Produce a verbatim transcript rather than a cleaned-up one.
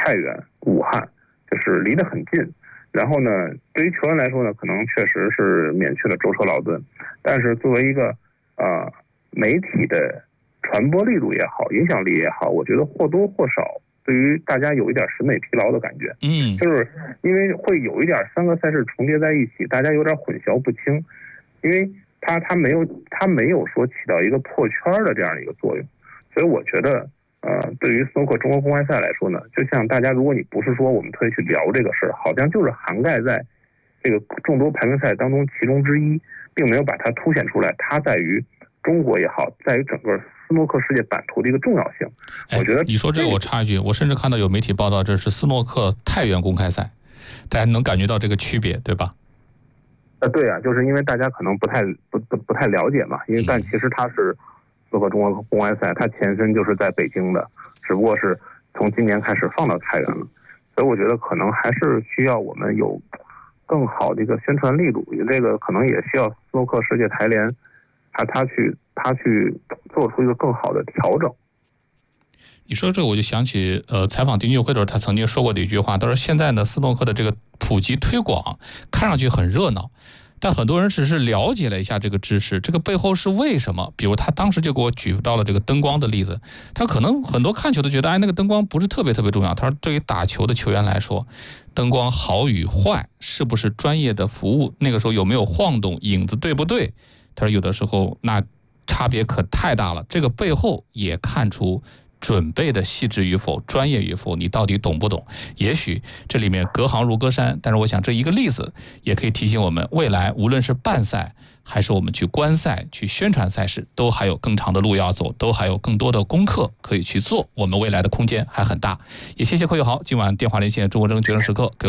太原、武汉，就是离得很近。然后呢，对于球员来说呢，可能确实是免去了舟车劳顿，但是作为一个呃媒体的传播力度也好，影响力也好，我觉得或多或少对于大家有一点审美疲劳的感觉。 嗯， 就是因为会有一点三个赛事重叠在一起，大家有点混淆不清，因为它它没有它没有说起到一个破圈的这样的一个作用，所以我觉得。呃，对于斯诺克中国公开赛来说呢，就像大家，如果你不是说我们特意去聊这个事儿，好像就是涵盖在这个众多排名赛当中其中之一，并没有把它凸显出来。它在于中国也好，在于整个斯诺克世界版图的一个重要性。我觉得你说这个，我插一句，我甚至看到有媒体报道，这是斯诺克太原公开赛，大家能感觉到这个区别，对吧？ 呃，对啊，就是因为大家可能不太不不不太了解嘛，因为但其实它是。斯诺克中国公开赛，它前身就是在北京的，只不过是从今年开始放到太原了，所以我觉得可能还是需要我们有更好的一个宣传力度，这个可能也需要斯诺克世界台联，他他去他去做出一个更好的调整。 你说这个我就想起，呃，采访丁俊晖的时候，他曾经说过的一句话，他说现在呢，斯诺克的这个普及推广看上去很热闹。但很多人只是了解了一下这个知识，这个背后是为什么？比如他当时就给我举到了这个灯光的例子，他可能很多看球的觉得，哎，那个灯光不是特别特别重要。他说，对于打球的球员来说，灯光好与坏，是不是专业的服务？那个时候有没有晃动，影子对不对？他说，有的时候那差别可太大了。这个背后也看出准备的细致与否，专业与否，你到底懂不懂？也许这里面隔行如隔山，但是我想这一个例子也可以提醒我们，未来无论是办赛还是我们去观赛、去宣传赛事，都还有更长的路要走，都还有更多的功课可以去做，我们未来的空间还很大。也谢谢寇友豪今晚电话连线中国真决胜时刻给